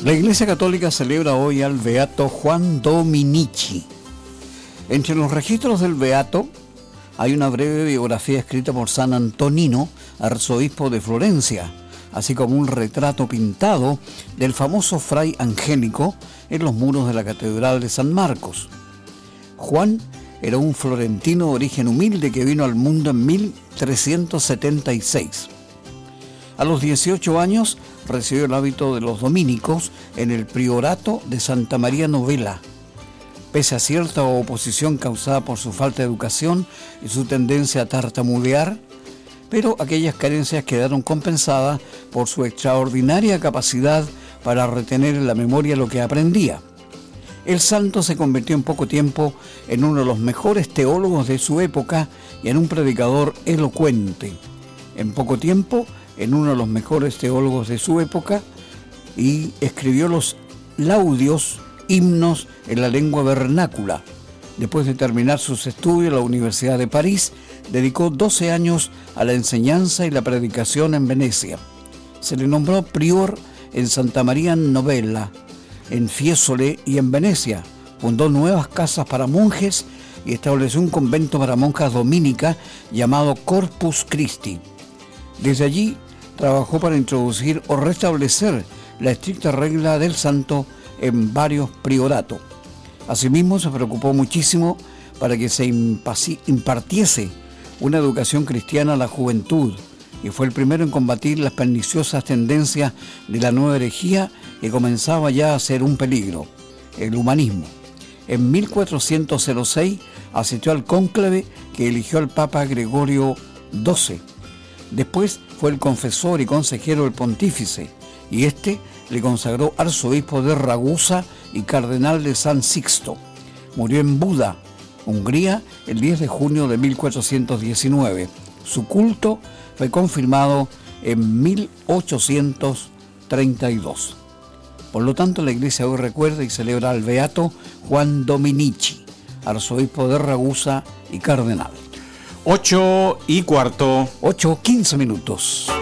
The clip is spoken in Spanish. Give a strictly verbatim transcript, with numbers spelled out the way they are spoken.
La Iglesia Católica celebra hoy al Beato Juan Dominici. Entre los registros del Beato hay una breve biografía escrita por San Antonino, arzobispo de Florencia, así como un retrato pintado del famoso fray Angélico en los muros de la Catedral de San Marcos. Juan era un florentino de origen humilde que vino al mundo en mil trescientos setenta y seis. A los dieciocho años recibió el hábito de los dominicos en el priorato de Santa María Novella. Pese a cierta oposición causada por su falta de educación y su tendencia a tartamudear, pero aquellas carencias quedaron compensadas por su extraordinaria capacidad para retener en la memoria lo que aprendía. El santo se convirtió en poco tiempo en uno de los mejores teólogos de su época y en un predicador elocuente. En poco tiempo, en uno de los mejores teólogos de su época, y escribió los laudios, himnos en la lengua vernácula. Después de terminar sus estudios en la Universidad de París, dedicó doce años a la enseñanza y la predicación en Venecia. Se le nombró prior en Santa María Novella, en Fiesole y en Venecia. Fundó nuevas casas para monjes y estableció un convento para monjas dominicas llamado Corpus Christi. Desde allí trabajó para introducir o restablecer la estricta regla del santo en varios prioratos. Asimismo, se preocupó muchísimo para que se impartiese una educación cristiana a la juventud y fue el primero en combatir las perniciosas tendencias de la nueva herejía que comenzaba ya a ser un peligro, el humanismo. En mil cuatrocientos seis asistió al cónclave que eligió al Papa Gregorio doce. Después fue el confesor y consejero del pontífice, y este le consagró arzobispo de Ragusa y cardenal de San Sixto. Murió en Buda, Hungría, el diez de junio de mil cuatrocientos diecinueve. Su culto fue confirmado en mil ochocientos treinta y dos. Por lo tanto, la Iglesia hoy recuerda y celebra al Beato Juan Dominici, arzobispo de Ragusa y cardenal. Ocho y cuarto. Ocho, quince minutos.